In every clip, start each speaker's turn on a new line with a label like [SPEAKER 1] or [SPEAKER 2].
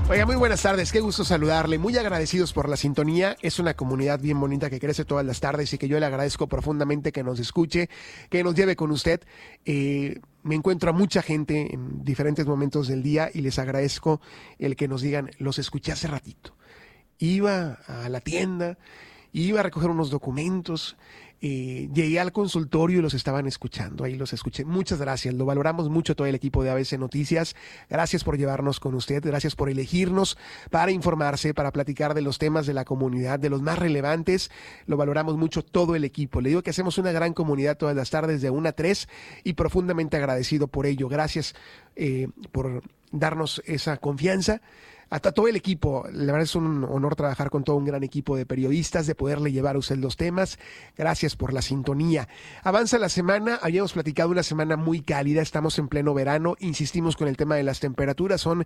[SPEAKER 1] Oiga, muy buenas tardes, qué gusto saludarle, muy agradecidos por la sintonía, es una comunidad bien bonita que crece todas las tardes y que yo le agradezco profundamente que nos escuche, que nos lleve con usted. Me encuentro a mucha gente en diferentes momentos del día y les agradezco el que nos digan, los escuché hace ratito. Iba a la tienda, iba a recoger unos documentos, llegué al consultorio y los estaban escuchando, ahí los escuché. Muchas gracias, lo valoramos mucho todo el equipo de ABC Noticias. Gracias por llevarnos con usted, gracias por elegirnos para informarse, para platicar de los temas de la comunidad, de los más relevantes. Lo valoramos mucho todo el equipo. Le digo que hacemos una gran comunidad todas las tardes de 1 a 3 y profundamente agradecido por ello. Gracias por darnos esa confianza. Hasta todo el equipo, la verdad es un honor trabajar con todo un gran equipo de periodistas, de poderle llevar a usted los temas. Gracias por la sintonía. Avanza la semana, habíamos platicado una semana muy cálida, estamos en pleno verano, insistimos con el tema de las temperaturas, son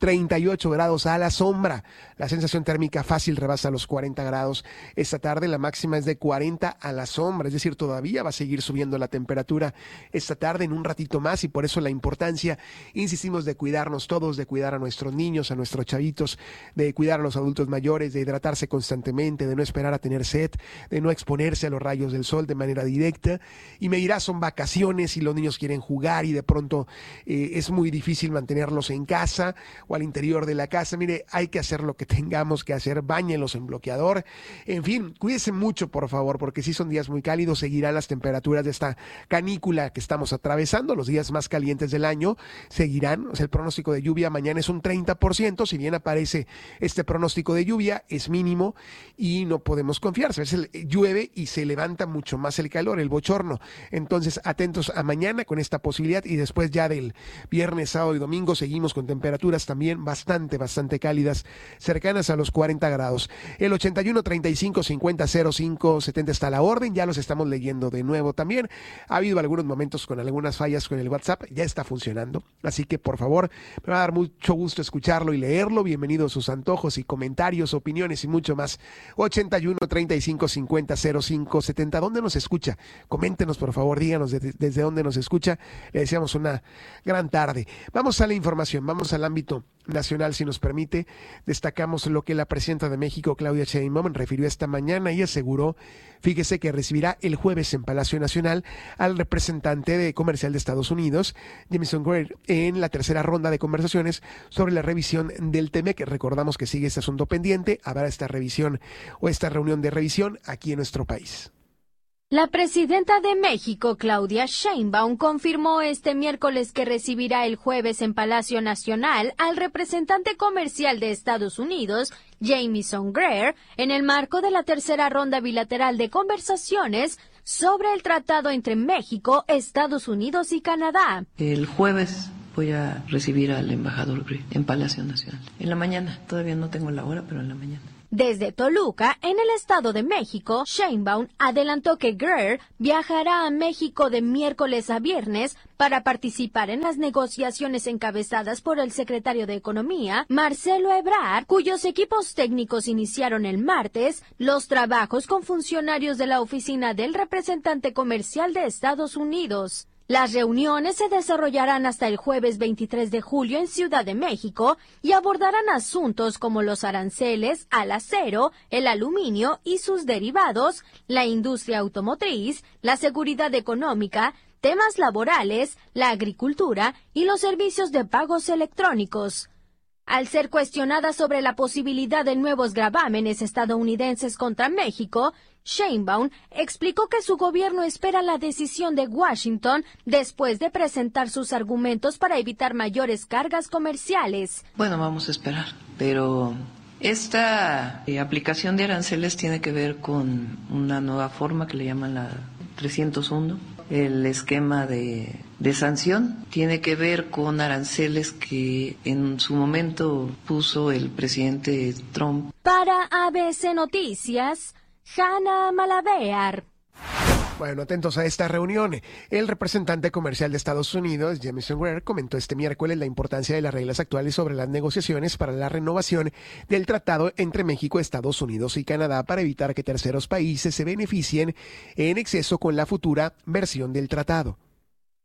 [SPEAKER 1] 38 grados a la sombra. La sensación térmica fácil rebasa los 40 grados esta tarde, la máxima es de 40 a la sombra, es decir, todavía va a seguir subiendo la temperatura esta tarde en un ratito más y por eso la importancia, insistimos, de cuidarnos todos, de cuidar a nuestros niños, a nuestros chavitos, de cuidar a los adultos mayores, de hidratarse constantemente, de no esperar a tener sed, de no exponerse a los rayos del sol de manera directa. Y me dirás, son vacaciones y los niños quieren jugar y de pronto es muy difícil mantenerlos en casa o al interior de la casa. Mire, hay que hacer lo que tengamos que hacer, báñenlos en bloqueador. En fin, cuídense mucho, por favor, porque sí son días muy cálidos, seguirán las temperaturas de esta canícula que estamos atravesando, los días más calientes del año seguirán. O sea, el pronóstico de lluvia mañana es un 30%, si bien aparece este pronóstico de lluvia, es mínimo y no podemos confiar. A veces llueve y se levanta mucho más el calor, el bochorno. Entonces, atentos a mañana con esta posibilidad y después ya del viernes, sábado y domingo seguimos con temperaturas también bastante cálidas, cercanas a los 40 grados. El 81 35 50 05 70 está a la orden, ya los estamos leyendo de nuevo también. Ha habido algunos momentos con algunas fallas con el WhatsApp, ya está funcionando, así que por favor, me va a dar mucho gusto escucharlo y leerlo. Bienvenidos sus antojos y comentarios, opiniones y mucho más. 81 35 50 05 70. ¿Dónde nos escucha? Coméntenos, por favor, díganos desde dónde nos escucha. Le deseamos una gran tarde. Vamos a la información, vamos al ámbito nacional, si nos permite. Destacamos lo que la presidenta de México, Claudia Sheinbaum, refirió esta mañana y aseguró, fíjese, que recibirá el jueves en Palacio Nacional al representante comercial de Estados Unidos, Jamieson Greer, en la tercera ronda de conversaciones sobre la revisión del TEMEC. Recordamos que sigue este asunto pendiente, habrá esta revisión o esta reunión de revisión aquí en nuestro país.
[SPEAKER 2] La presidenta de México, Claudia Sheinbaum, confirmó este miércoles que recibirá el jueves en Palacio Nacional al representante comercial de Estados Unidos, Jamieson Greer, en el marco de la tercera ronda bilateral de conversaciones sobre el tratado entre México, Estados Unidos y Canadá.
[SPEAKER 3] El jueves voy a recibir al embajador Greer en Palacio Nacional. En la mañana, todavía no tengo la hora, pero en la mañana.
[SPEAKER 2] Desde Toluca, en el Estado de México, Sheinbaum adelantó que Greer viajará a México de miércoles a viernes para participar en las negociaciones encabezadas por el secretario de Economía, Marcelo Ebrard, cuyos equipos técnicos iniciaron el martes los trabajos con funcionarios de la oficina del representante comercial de Estados Unidos. Las reuniones se desarrollarán hasta el jueves 23 de julio en Ciudad de México y abordarán asuntos como los aranceles al acero, el aluminio y sus derivados, la industria automotriz, la seguridad económica, temas laborales, la agricultura y los servicios de pagos electrónicos. Al ser cuestionada sobre la posibilidad de nuevos gravámenes estadounidenses contra México, Sheinbaum explicó que su gobierno espera la decisión de Washington después de presentar sus argumentos para evitar mayores cargas comerciales.
[SPEAKER 3] Bueno, vamos a esperar, pero esta aplicación de aranceles tiene que ver con una nueva forma que le llaman la 301. El esquema de sanción tiene que ver con aranceles que en su momento puso el presidente Trump.
[SPEAKER 2] Para ABC Noticias, Hanna Malavear.
[SPEAKER 1] Bueno, atentos a esta reunión. El representante comercial de Estados Unidos, Jamieson Greer, comentó este miércoles la importancia de las reglas actuales sobre las negociaciones para la renovación del tratado entre México, Estados Unidos y Canadá para evitar que terceros países se beneficien en exceso con la futura versión del tratado.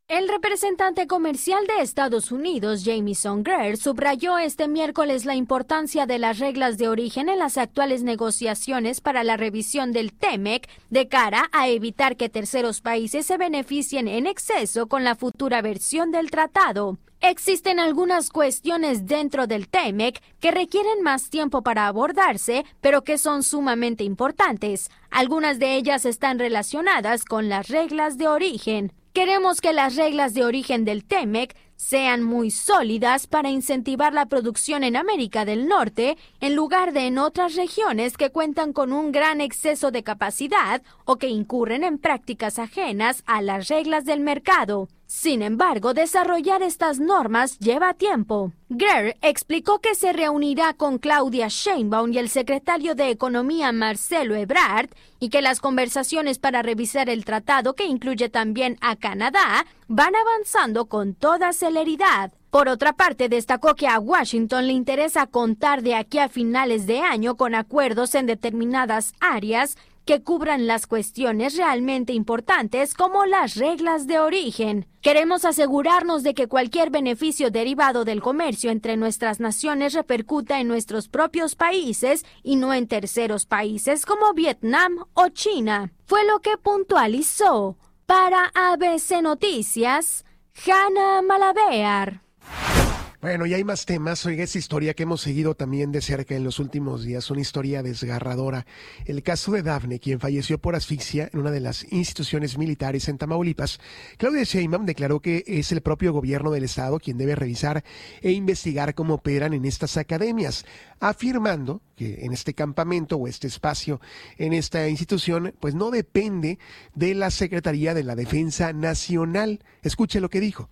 [SPEAKER 2] El representante comercial de Estados Unidos, Jamieson Greer, subrayó este miércoles la importancia de las reglas de origen en las actuales negociaciones para la revisión del TEMEC de cara a evitar que terceros países se beneficien en exceso con la futura versión del tratado. Existen algunas cuestiones dentro del TEMEC que requieren más tiempo para abordarse, pero que son sumamente importantes. Algunas de ellas están relacionadas con las reglas de origen. Queremos que las reglas de origen del TEMEC sean muy sólidas para incentivar la producción en América del Norte en lugar de en otras regiones que cuentan con un gran exceso de capacidad o que incurren en prácticas ajenas a las reglas del mercado. Sin embargo, desarrollar estas normas lleva tiempo. Greer explicó que se reunirá con Claudia Sheinbaum y el secretario de Economía Marcelo Ebrard y que las conversaciones para revisar el tratado, que incluye también a Canadá, van avanzando con toda celeridad. Por otra parte, destacó que a Washington le interesa contar de aquí a finales de año con acuerdos en determinadas áreas que cubran las cuestiones realmente importantes como las reglas de origen. Queremos asegurarnos de que cualquier beneficio derivado del comercio entre nuestras naciones repercuta en nuestros propios países y no en terceros países como Vietnam o China. Fue lo que puntualizó. Para ABC Noticias, Hanna Malabear.
[SPEAKER 1] Bueno, y hay más temas. Oiga, esa historia que hemos seguido también de cerca en los últimos días, una historia desgarradora. El caso de Dafne, quien falleció por asfixia en una de las instituciones militares en Tamaulipas. Claudia Sheinbaum declaró que es el propio gobierno del estado quien debe revisar e investigar cómo operan en estas academias, afirmando que en este campamento o este espacio en esta institución, pues no depende de la Secretaría de la Defensa Nacional. Escuche lo que dijo.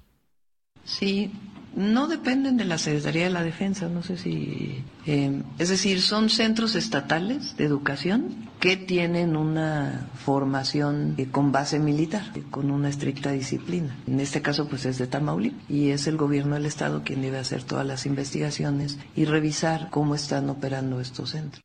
[SPEAKER 3] Sí. No dependen de la Secretaría de la Defensa, no sé si... es decir, son centros estatales de educación que tienen una formación con base militar, con una estricta disciplina. En este caso, pues es de Tamaulipas y es el gobierno del estado quien debe hacer todas las investigaciones y revisar cómo están operando estos centros.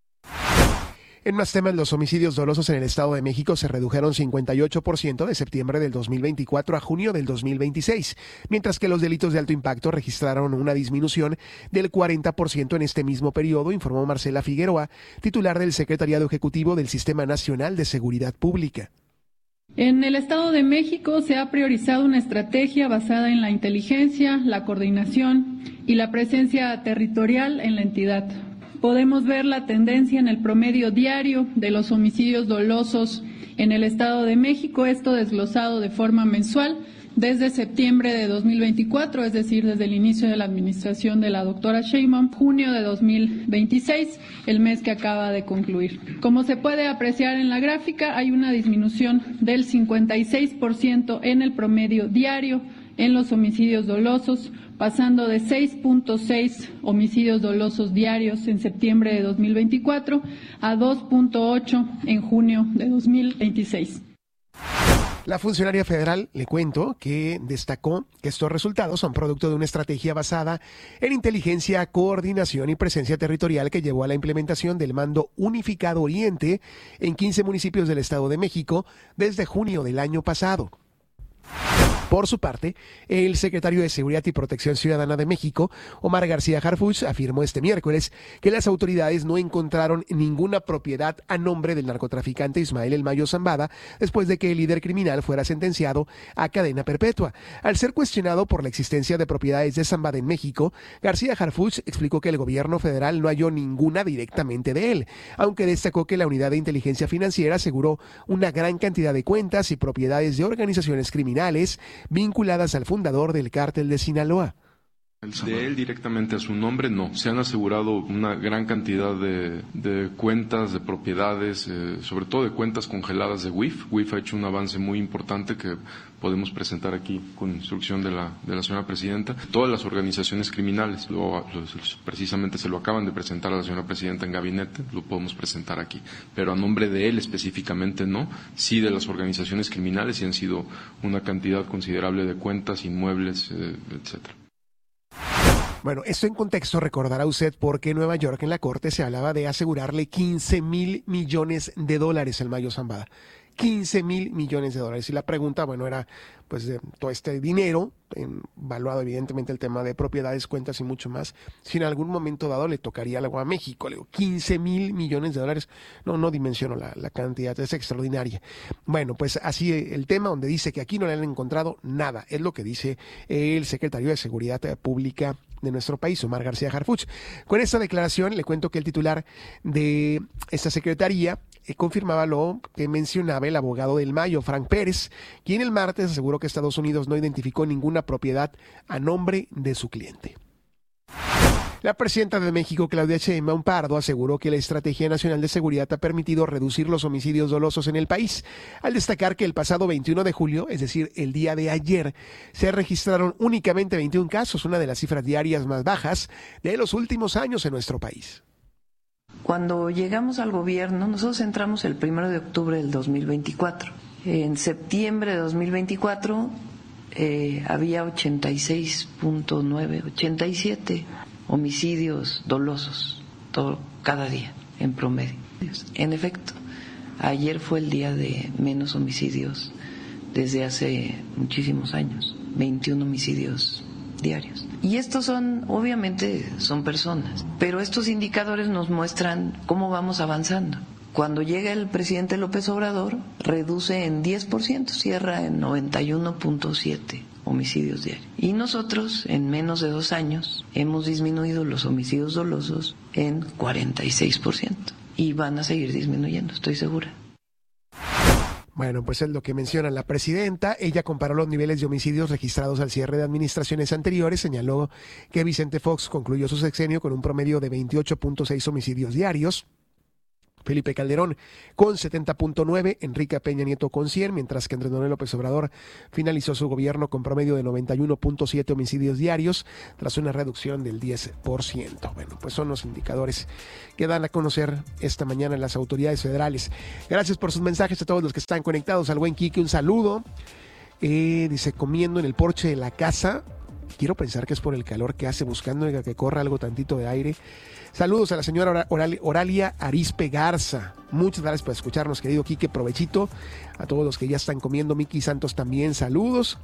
[SPEAKER 1] En más temas, los homicidios dolosos en el Estado de México se redujeron 58% de septiembre del 2024 a junio del 2026, mientras que los delitos de alto impacto registraron una disminución del 40% en este mismo periodo, informó Marcela Figueroa, titular del Secretariado Ejecutivo del Sistema Nacional de Seguridad Pública.
[SPEAKER 4] En el Estado de México se ha priorizado una estrategia basada en la inteligencia, la coordinación y la presencia territorial en la entidad. Podemos ver la tendencia en el promedio diario de los homicidios dolosos en el Estado de México, esto desglosado de forma mensual desde septiembre de 2024, es decir, desde el inicio de la administración de la doctora Sheinbaum, junio de 2026, el mes que acaba de concluir. Como se puede apreciar en la gráfica, hay una disminución del 56% en el promedio diario en los homicidios dolosos, pasando de 6.6 homicidios dolosos diarios en septiembre de 2024 a 2.8 en junio de 2026.
[SPEAKER 1] La funcionaria federal, le cuento, que destacó que estos resultados son producto de una estrategia basada en inteligencia, coordinación y presencia territorial que llevó a la implementación del Mando Unificado Oriente en 15 municipios del Estado de México desde junio del año pasado. Por su parte, el secretario de Seguridad y Protección Ciudadana de México, Omar García Harfuch, afirmó este miércoles que las autoridades no encontraron ninguna propiedad a nombre del narcotraficante Ismael El Mayo Zambada después de que el líder criminal fuera sentenciado a cadena perpetua. Al ser cuestionado por la existencia de propiedades de Zambada en México, García Harfuch explicó que el gobierno federal no halló ninguna directamente de él, aunque destacó que la Unidad de Inteligencia Financiera aseguró una gran cantidad de cuentas y propiedades de organizaciones criminales vinculadas al fundador del cártel de Sinaloa.
[SPEAKER 5] De él directamente a su nombre, no. Se han asegurado una gran cantidad de cuentas, de propiedades, sobre todo de cuentas congeladas de WIF. WIF ha hecho un avance muy importante que podemos presentar aquí con instrucción de la señora presidenta. Todas las organizaciones criminales, precisamente se lo acaban de presentar a la señora presidenta en gabinete, lo podemos presentar aquí. Pero a nombre de él específicamente no. Sí de las organizaciones criminales, y han sido una cantidad considerable de cuentas, inmuebles, etcétera.
[SPEAKER 1] Bueno, esto en contexto recordará usted por qué en Nueva York en la corte se hablaba de asegurarle $15,000 millones al Mayo Zambada. $15,000 millones. Y la pregunta, bueno, era pues de todo este dinero, evaluado evidentemente el tema de propiedades, cuentas y mucho más, si en algún momento dado le tocaría algo a México. Le digo, $15,000 millones. No dimensiono la cantidad, es extraordinaria. Bueno, pues así el tema, donde dice que aquí no le han encontrado nada, es lo que dice el secretario de Seguridad Pública de nuestro país, Omar García Harfuch. Con esta declaración le cuento que el titular de esta secretaría confirmaba lo que mencionaba el abogado del Mayo, Frank Pérez, quien el martes aseguró que Estados Unidos no identificó ninguna propiedad a nombre de su cliente. La presidenta de México, Claudia Sheinbaum Pardo, aseguró que la Estrategia Nacional de Seguridad ha permitido reducir los homicidios dolosos en el país, al destacar que el pasado 21 de julio, es decir, el día de ayer, se registraron únicamente 21 casos, una de las cifras diarias más bajas de los últimos años en nuestro país.
[SPEAKER 3] Cuando llegamos al gobierno, nosotros entramos el 1 de octubre del 2024. En septiembre de 2024 había 87 homicidios dolosos cada día en promedio. En efecto, ayer fue el día de menos homicidios desde hace muchísimos años, 21 homicidios diarios. Y estos obviamente son personas, pero estos indicadores nos muestran cómo vamos avanzando. Cuando llega el presidente López Obrador, reduce en 10%, cierra en 91.7 homicidios diarios. Y nosotros, en menos de 2 años, hemos disminuido los homicidios dolosos en 46%. Y van a seguir disminuyendo, estoy segura.
[SPEAKER 1] Bueno, pues es lo que menciona la presidenta. Ella comparó los niveles de homicidios registrados al cierre de administraciones anteriores. Señaló que Vicente Fox concluyó su sexenio con un promedio de 28.6 homicidios diarios. Felipe Calderón con 70.9, Enrique Peña Nieto con 100, mientras que Andrés Manuel López Obrador finalizó su gobierno con promedio de 91.7 homicidios diarios, tras una reducción del 10%. Bueno, pues son los indicadores que dan a conocer esta mañana las autoridades federales. Gracias por sus mensajes a todos los que están conectados. Al buen Quique, un saludo. Dice, comiendo en el porche de la casa. Quiero pensar que es por el calor que hace, buscando que corra algo tantito de aire. Saludos a la señora Oralia Arispe Garza. Muchas gracias por escucharnos, querido Quique. Provechito. A todos los que ya están comiendo. Miki Santos también, saludos.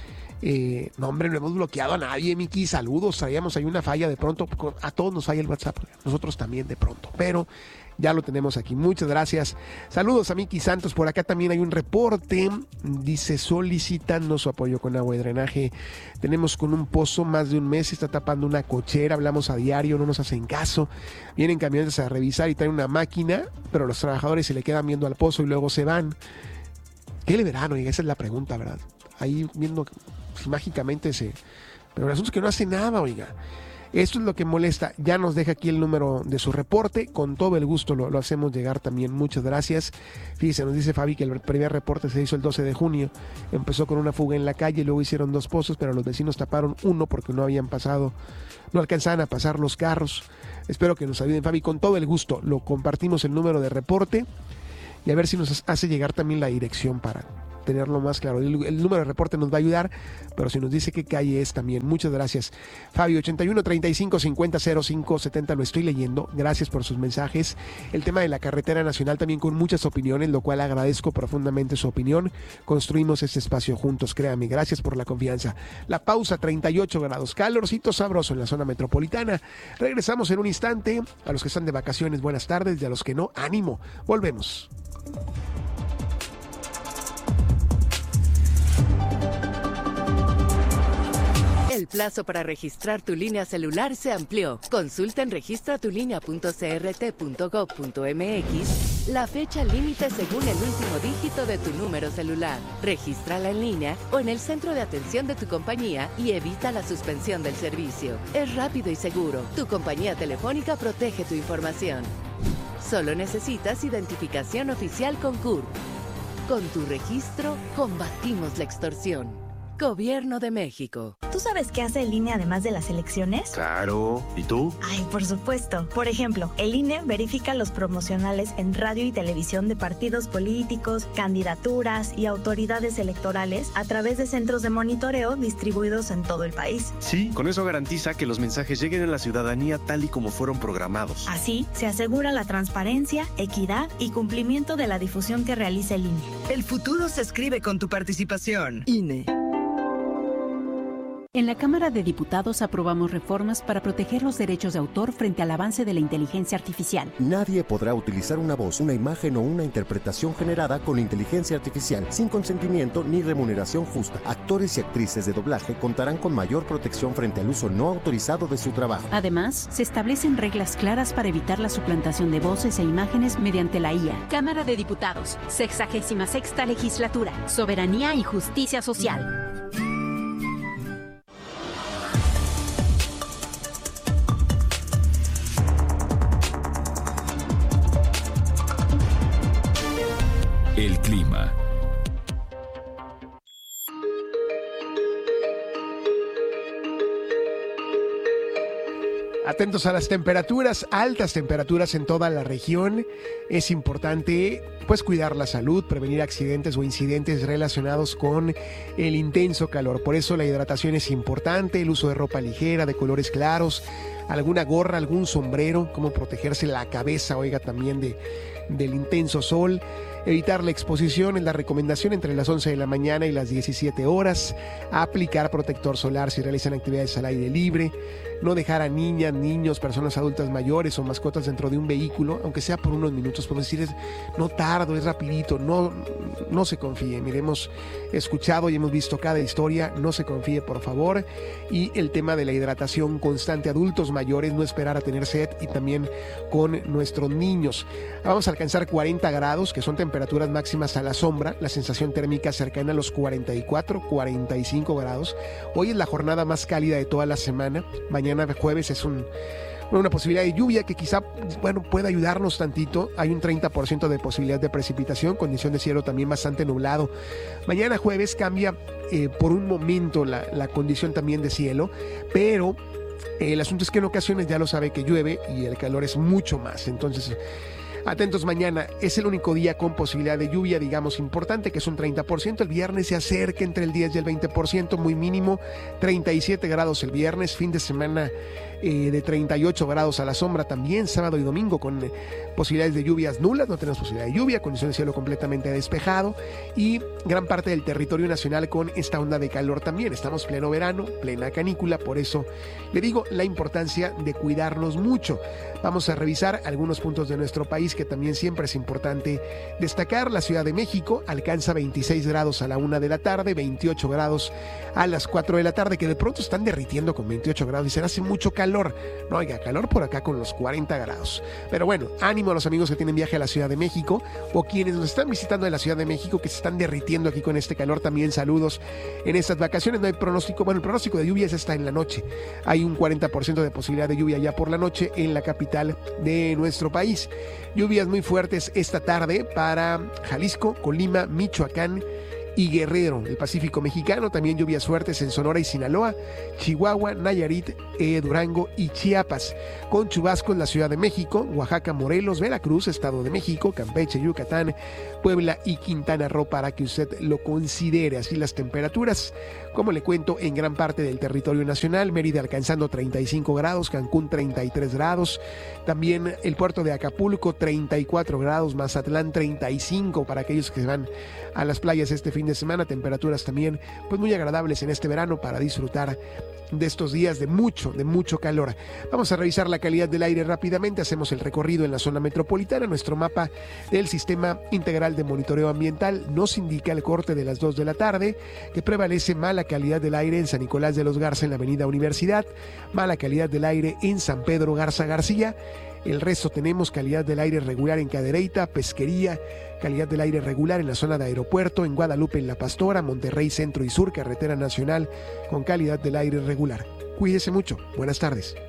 [SPEAKER 1] No, hombre, no hemos bloqueado a nadie, Miki. Saludos. Traíamos ahí una falla de pronto. A todos nos falla el WhatsApp. Nosotros también de pronto. Pero ya lo tenemos aquí. Muchas gracias. Saludos a Miki Santos. Por acá también hay un reporte. Dice, solicitando su apoyo con agua y drenaje. Tenemos con un pozo más de un mes. Está tapando una cochera. Hablamos a diario. No nos hacen caso. Vienen camiones a revisar y traen una máquina. Pero los trabajadores se le quedan viendo al pozo y luego se van. ¿Qué le verán? Oiga, esa es la pregunta, ¿verdad? Ahí viendo pues, mágicamente Pero el asunto es que no hace nada, oiga. Esto es lo que molesta. Ya nos deja aquí el número de su reporte. Con todo el gusto lo hacemos llegar también. Muchas gracias. Fíjese, nos dice Fabi que el primer reporte se hizo el 12 de junio. Empezó con una fuga en la calle, luego hicieron 2 pozos, pero los vecinos taparon uno porque no alcanzaban a pasar los carros. Espero que nos ayuden, Fabi. Con todo el gusto lo compartimos el número de reporte y a ver si nos hace llegar también la dirección para tenerlo más claro. El número de reporte nos va a ayudar, pero si nos dice qué calle es también. Muchas gracias. Fabio, 81 35 50 05 70, lo estoy leyendo. Gracias por sus mensajes. El tema de la carretera nacional también con muchas opiniones, lo cual agradezco profundamente su opinión. Construimos este espacio juntos, créame. Gracias por la confianza. La pausa, 38 grados, calorcito sabroso en la zona metropolitana. Regresamos en un instante. A los que están de vacaciones, buenas tardes, y a los que no, ánimo. Volvemos.
[SPEAKER 6] El plazo para registrar tu línea celular se amplió. Consulta en registratulinea.crt.gov.mx la fecha límite según el último dígito de tu número celular. Regístrala en línea o en el centro de atención de tu compañía y evita la suspensión del servicio. Es rápido y seguro. Tu compañía telefónica protege tu información. Solo necesitas identificación oficial con CURP. Con tu registro, combatimos la extorsión. Gobierno de México.
[SPEAKER 7] ¿Tú sabes qué hace el INE además de las elecciones?
[SPEAKER 8] Claro. ¿Y tú?
[SPEAKER 7] Ay, por supuesto. Por ejemplo, el INE verifica los promocionales en radio y televisión de partidos políticos, candidaturas y autoridades electorales a través de centros de monitoreo distribuidos en todo el país.
[SPEAKER 8] Sí, con eso garantiza que los mensajes lleguen a la ciudadanía tal y como fueron programados.
[SPEAKER 7] Así, se asegura la transparencia, equidad y cumplimiento de la difusión que realiza el INE.
[SPEAKER 9] El futuro se escribe con tu participación. INE.
[SPEAKER 10] En la Cámara de Diputados aprobamos reformas para proteger los derechos de autor frente al avance de la inteligencia artificial.
[SPEAKER 11] Nadie podrá utilizar una voz, una imagen o una interpretación generada con inteligencia artificial sin consentimiento ni remuneración justa. Actores y actrices de doblaje contarán con mayor protección frente al uso no autorizado de su trabajo.
[SPEAKER 10] Además, se establecen reglas claras para evitar la suplantación de voces e imágenes mediante la IA. Cámara de Diputados, 66ª Legislatura, Soberanía y Justicia Social.
[SPEAKER 12] El clima.
[SPEAKER 1] Atentos a las temperaturas, altas temperaturas en toda la región. Es importante pues cuidar la salud, prevenir accidentes o incidentes relacionados con el intenso calor. Por eso la hidratación es importante, el uso de ropa ligera, de colores claros, alguna gorra, algún sombrero, cómo protegerse la cabeza, oiga, también del intenso sol. Evitar la exposición es la recomendación entre las 11 de la mañana y las 17 horas. Aplicar protector solar si realizan actividades al aire libre. No dejar a niñas, niños, personas adultas mayores o mascotas dentro de un vehículo, aunque sea por unos minutos. Podemos decir, no tardo, es rapidito, no se confíe. Mire, hemos escuchado y hemos visto cada historia, no se confíe, por favor. Y el tema de la hidratación constante, adultos mayores, no esperar a tener sed, y también con nuestros niños. Vamos a alcanzar 40 grados, que son temperaturas máximas a la sombra, la sensación térmica cercana a los 44, 45 grados. Hoy es la jornada más cálida de toda la semana. Mañana jueves es una posibilidad de lluvia que quizá pueda ayudarnos tantito. Hay un 30% de posibilidad de precipitación, condición de cielo también bastante nublado. Mañana jueves cambia por un momento la condición también de cielo, pero el asunto es que en ocasiones ya lo sabe que llueve y el calor es mucho más. Entonces, atentos mañana, es el único día con posibilidad de lluvia, digamos, importante, que es un 30%. El viernes se acerca entre el 10 y el 20%, muy mínimo, 37 grados el viernes, fin de semana de 38 grados a la sombra también, sábado y domingo con posibilidades de lluvias nulas, no tenemos posibilidad de lluvia, condición de cielo completamente despejado y gran parte del territorio nacional con esta onda de calor también. Estamos pleno verano, plena canícula, por eso le digo la importancia de cuidarnos mucho. Vamos a revisar algunos puntos de nuestro país que también siempre es importante destacar. La Ciudad de México alcanza 26 grados a la 1 de la tarde, 28 grados a las 4 de la tarde, que de pronto están derritiendo con 28 grados y se hace mucho calor. No, oiga, calor por acá con los 40 grados. Pero bueno, ánimo a los amigos que tienen viaje a la Ciudad de México o quienes nos están visitando de la Ciudad de México que se están derritiendo aquí con este calor. También saludos en estas vacaciones. No hay pronóstico, bueno, el pronóstico de lluvias está en la noche. Hay un 40% de posibilidad de lluvia ya por la noche en la capital de nuestro país. Lluvias muy fuertes esta tarde para Jalisco, Colima, Michoacán y Guerrero, el Pacífico mexicano. También lluvias fuertes en Sonora y Sinaloa, Chihuahua, Nayarit, Durango y Chiapas, con chubascos en la Ciudad de México, Oaxaca, Morelos, Veracruz, Estado de México, Campeche, Yucatán, Puebla y Quintana Roo, para que usted lo considere. Así las temperaturas, como le cuento, en gran parte del territorio nacional. Mérida alcanzando 35 grados, Cancún 33 grados, también el puerto de Acapulco 34 grados, Mazatlán 35 para aquellos que se van a las playas este fin de semana. Temperaturas también pues muy agradables en este verano para disfrutar de estos días de mucho calor. Vamos a revisar la calidad del aire rápidamente. Hacemos el recorrido en la zona metropolitana. Nuestro mapa del Sistema Integral de Monitoreo Ambiental nos indica el corte de las 2 de la tarde que prevalece mala calidad del aire en San Nicolás de los Garza en la avenida Universidad, mala calidad del aire en San Pedro Garza García. El resto tenemos calidad del aire regular en Cadereyta, Pesquería, calidad del aire regular en la zona de aeropuerto, en Guadalupe, en La Pastora, Monterrey Centro y Sur, carretera nacional con calidad del aire regular. Cuídese mucho. Buenas tardes.